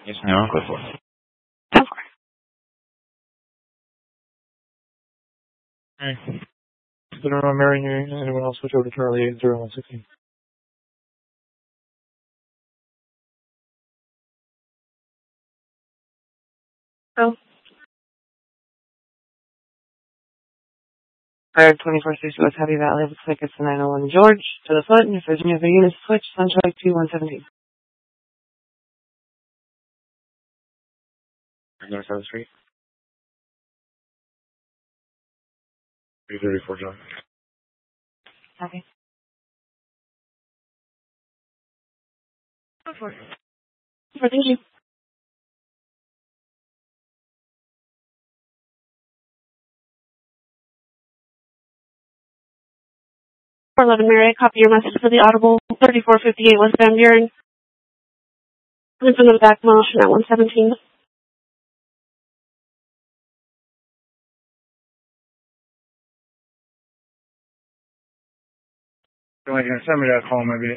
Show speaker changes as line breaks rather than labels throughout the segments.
Yes, no, go for it.
Go for
Alright. Consider on marrying you. Anyone else switch over to Charlie 80116.
Go.
Fire 2460 West Happy Valley. Looks like it's the 901 George to the foot. And if there's any other units switch, Sunshine 2117.
North South Street.
334 John.
Okay.
Go for it. Thank you. 411 Mary, copy your message for the audible 3458 West Van Buren. And from the back motion at 117.
Go ahead and send me that call, maybe.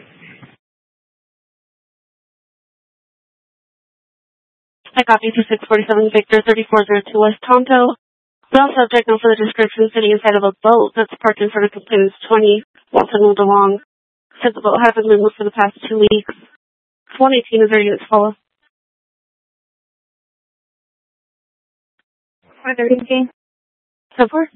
I copy to 647 Victor 3402 West Tonto. Well subject, no further description, sitting inside of a boat that's parked in front of complainants 20. Walton moved along. Said the boat hasn't been moved for the past 2 weeks. 118 is there units follow. 430 So far.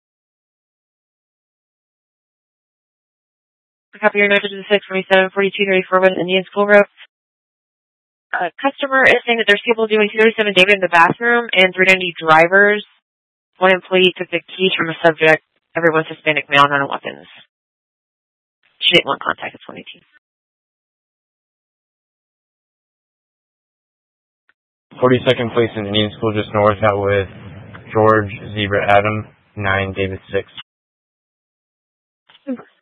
Copy your message to 647 4234 West Indian School Road. Customer is saying that there's people doing 237 David in the bathroom and 390 drivers. One employee took the keys from a subject. Everyone's Hispanic male, none weapons. She didn't want contact at 118.
42nd place in Indian School just north out with George Zebra Adam 9 David 6.